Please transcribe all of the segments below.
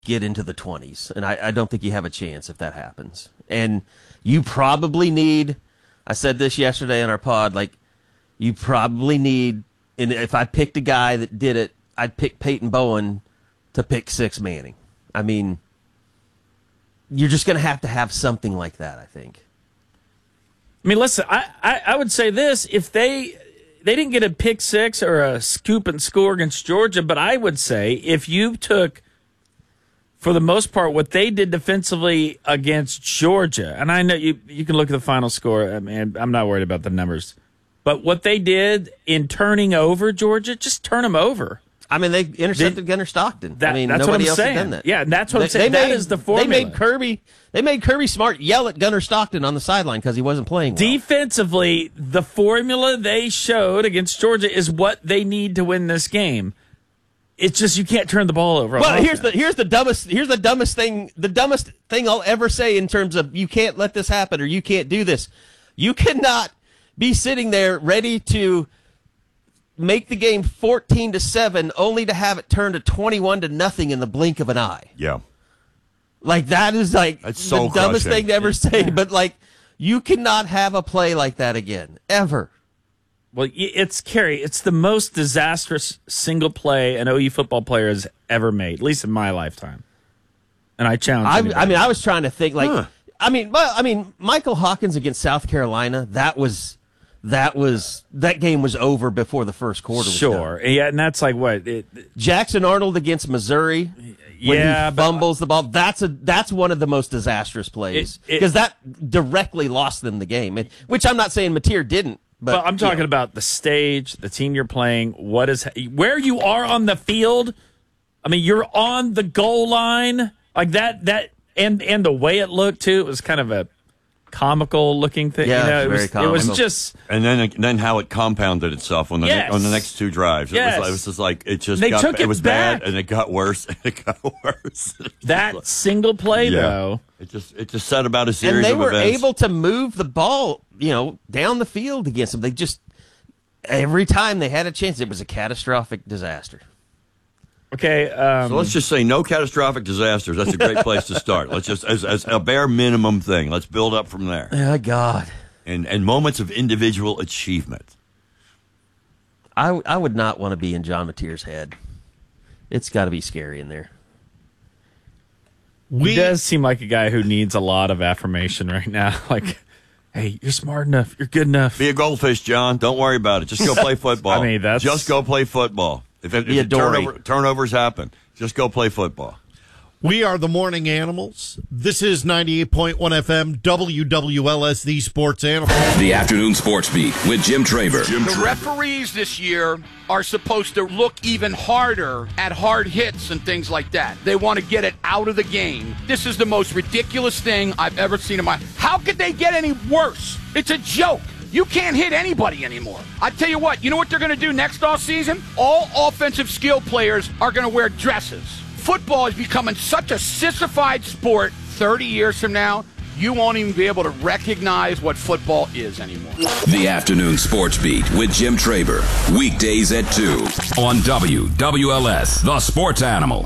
get into the 20s, and I don't think you have a chance if that happens. And you probably need, I said this yesterday on our pod, like, you probably need, and if I picked a guy that did it, I'd pick Peyton Bowen to pick 6 Manning. I mean, you're just going to have something like that, I think. I mean, listen, I would say this. If they didn't get a pick 6 or a scoop and score against Georgia, but I would say if you took, for the most part, what they did defensively against Georgia, and I know you can look at the final score. I mean, I'm not worried about the numbers. But what they did in turning over Georgia, just turn them over. I mean, they intercepted Gunnar Stockton. That's nobody what I'm else saying. had done that. Yeah, that's what I'm saying. That is the formula. They made Kirby Smart yell at Gunnar Stockton on the sideline because he wasn't playing well. Defensively, the formula they showed against Georgia is what they need to win this game. It's just you can't turn the ball over. Well, here's the dumbest thing I'll ever say in terms of you can't let this happen or you can't do this. You cannot be sitting there ready to make the game 14-7 only to have it turn to 21-0 in the blink of an eye. Yeah. Like, that is like That's the so dumbest crushing. thing to ever say, but like, you cannot have a play like that again, ever. Well, it's Kerry. It's the most disastrous single play an OU football player has ever made, at least in my lifetime. And I challenge. I was trying to think like, Michael Hawkins against South Carolina. That game was over before the first quarter was sure. done. Yeah, and that's like what Jackson Arnold against Missouri. When he fumbles the ball, that's one of the most disastrous plays because that directly lost them the game. Which I'm not saying Mateer didn't. But I'm talking about the stage, the team you're playing, where you are on the field. I mean, you're on the goal line like that, and the way it looked too. It was kind of a comical looking thing. Yeah, very comical. It was just, and then how it compounded itself on the next 2 drives. It was just like it was back. bad and it got worse and it got worse. That single play though. It just set about a series of events. And they were able to move the ball, down the field against them. They just, every time they had a chance, it was a catastrophic disaster. Okay. So let's just say no catastrophic disasters. That's a great place to start. Let's just, as a bare minimum thing, let's build up from there. Oh, God. And moments of individual achievement. I would not want to be in John Mateer's head. It's got to be scary in there. He does seem like a guy who needs a lot of affirmation right now. Like, hey, you're smart enough. You're good enough. Be a goldfish, John. Don't worry about it. Just go play football. Just go play football. If turnovers happen, just go play football. We are the Morning Animals. This is 98.1 FM, WWLS, the Sports Animal. The Afternoon Sports Beat with Jim Traver. The referees this year are supposed to look even harder at hard hits and things like that. They want to get it out of the game. This is the most ridiculous thing I've ever seen in my... How could they get any worse? It's a joke. You can't hit anybody anymore. I tell you what they're going to do next offseason? All offensive skill players are going to wear dresses. Football is becoming such a sissified sport 30 years from now, you won't even be able to recognize what football is anymore. The Afternoon Sports Beat with Jim Traver. Weekdays at 2 on WWLS, the Sports Animal.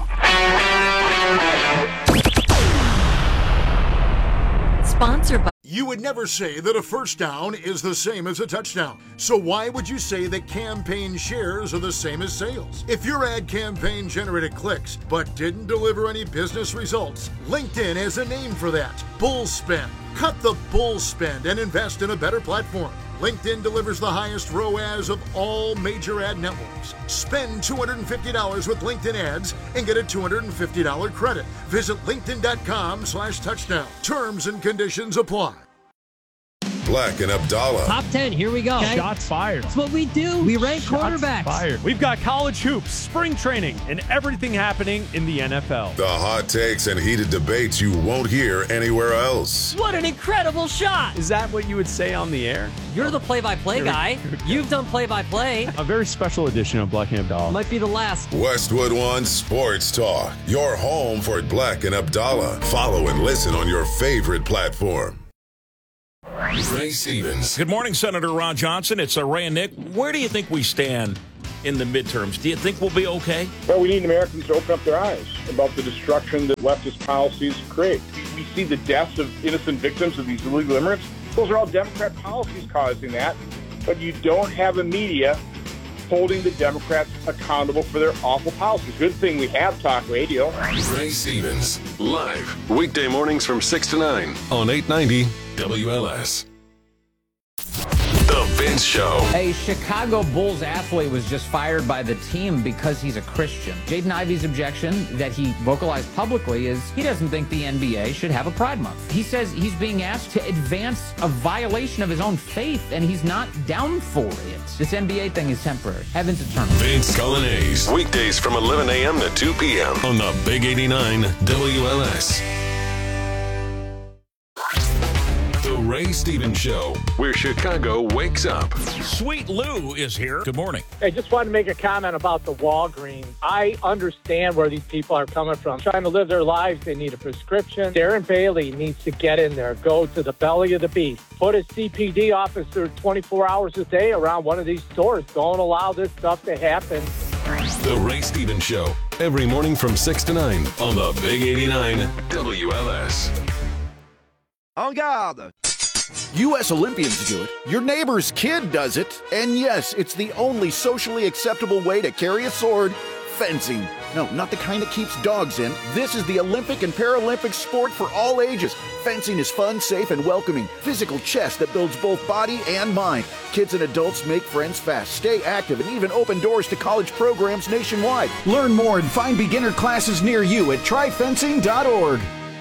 Sponsored by... You would never say that a first down is the same as a touchdown. So why would you say that campaign shares are the same as sales? If your ad campaign generated clicks but didn't deliver any business results, LinkedIn has a name for that. Bull spend. Cut the bull spend and invest in a better platform. LinkedIn delivers the highest ROAS of all major ad networks. Spend $250 with LinkedIn ads and get a $250 credit. Visit linkedin.com/touchdown. Terms and conditions apply. Black and Abdallah. Top 10, here we go. Okay? Shots fired. That's what we do. We rank quarterbacks. Fired. We've got college hoops, spring training, and everything happening in the NFL. The hot takes and heated debates you won't hear anywhere else. What an incredible shot. Is that what you would say on the air? You're the play-by-play guy. You've done play-by-play. A very special edition of Black and Abdallah. Might be the last. Westwood One Sports Talk. Your home for Black and Abdallah. Follow and listen on your favorite platform. Ray Stevens. Good morning, Senator Ron Johnson. It's Ray and Nick. Where do you think we stand in the midterms. Do you think we'll be okay? Well, we need Americans to open up their eyes about the destruction that leftist policies create. We see the deaths of innocent victims of these illegal immigrants. Those are all Democrat policies causing that. But you don't have a media holding the Democrats accountable for their awful policies. Good thing we have talk radio. Ray Stevens, live, weekday mornings from 6 to 9 on 890 WLS. The Vince Show. A Chicago Bulls athlete was just fired by the team because he's a Christian. Jaden Ivey's objection that he vocalized publicly is he doesn't think the NBA should have a Pride Month. He says he's being asked to advance a violation of his own faith, and he's not down for it. This NBA thing is temporary. Heaven's eternal. Vince Cullinase, weekdays from 11 a.m. to 2 p.m. on the Big 89 WLS. The Ray Stevens Show, where Chicago wakes up. Sweet Lou is here. Good morning. I just wanted to make a comment about the Walgreens. I understand where these people are coming from. Trying to live their lives, they need a prescription. Darren Bailey needs to get in there, go to the belly of the beast. Put a CPD officer 24 hours a day around one of these stores. Don't allow this stuff to happen. The Ray Stevens Show, every morning from 6 to 9 on the Big 89 WLS. En garde! U.S. Olympians do it. Your neighbor's kid does it. And yes, it's the only socially acceptable way to carry a sword. Fencing. No, not the kind that keeps dogs in. This is the Olympic and Paralympic sport for all ages. Fencing is fun, safe, and welcoming. Physical chess that builds both body and mind. Kids and adults make friends fast, stay active, and even open doors to college programs nationwide. Learn more and find beginner classes near you at tryfencing.org.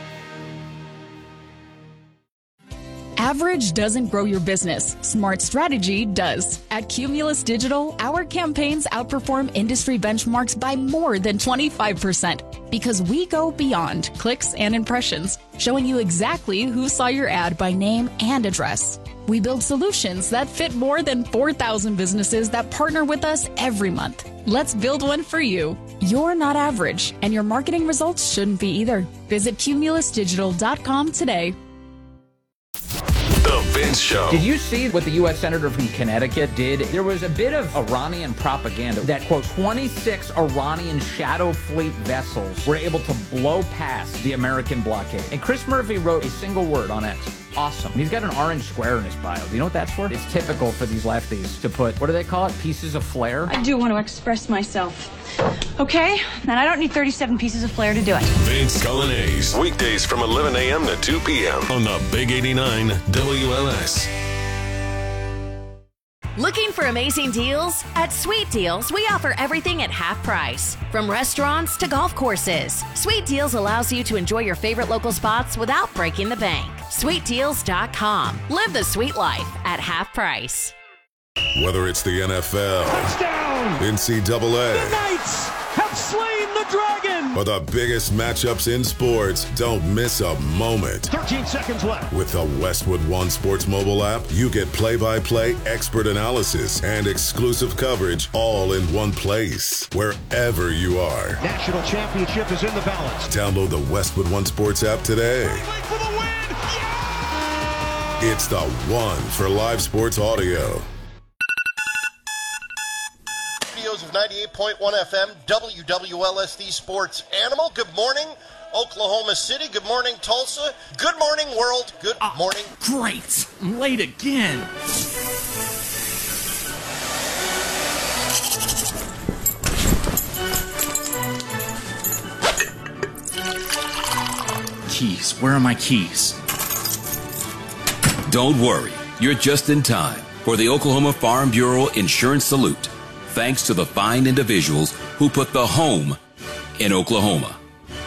Average doesn't grow your business. Smart strategy does. At Cumulus Digital, our campaigns outperform industry benchmarks by more than 25% because we go beyond clicks and impressions, showing you exactly who saw your ad by name and address. We build solutions that fit more than 4,000 businesses that partner with us every month. Let's build one for you. You're not average, and your marketing results shouldn't be either. Visit cumulusdigital.com today. The Vince Show. Did you see what the U.S. Senator from Connecticut did? There was a bit of Iranian propaganda that, quote, 26 Iranian shadow fleet vessels were able to blow past the American blockade. And Chris Murphy wrote a single word on X. Awesome. And he's got an orange square in his bio. Do you know what that's for? It's typical for these lefties to put, what do they call it? Pieces of flair? I do want to express myself. Okay? And I don't need 37 pieces of flair to do it. Vince Cullinase, weekdays from 11 a.m. to 2 p.m. on the Big 89 WLS. Looking for amazing deals? At Sweet Deals, we offer everything at half price. From restaurants to golf courses, Sweet Deals allows you to enjoy your favorite local spots without breaking the bank. SweetDeals.com. Live the sweet life at half price. Whether it's the NFL, touchdown, NCAA, the Knights have slain the dragon, or the biggest matchups in sports, don't miss a moment. 13 seconds left. With the Westwood One Sports mobile app, you get play-by-play, expert analysis, and exclusive coverage all in one place, wherever you are. National championship is in the balance. Download the Westwood One Sports app today. For the win! Yeah! It's the one for live sports audio. Of 98.1 FM, WWLS, the Sports Animal. Good morning, Oklahoma City. Good morning, Tulsa. Good morning, world. Good morning. Great. I'm late again. Keys. Where are my keys? Don't worry. You're just in time for the Oklahoma Farm Bureau Insurance Salute. Thanks to the fine individuals who put the home in Oklahoma.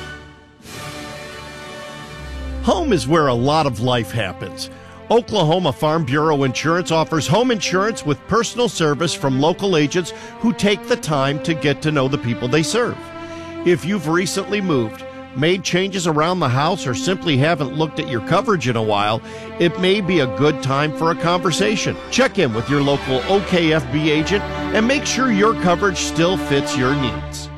Home is where a lot of life happens. Oklahoma Farm Bureau Insurance offers home insurance with personal service from local agents who take the time to get to know the people they serve. If you've recently moved, made changes around the house, or simply haven't looked at your coverage in a while, it may be a good time for a conversation. Check in with your local OKFB agent and make sure your coverage still fits your needs.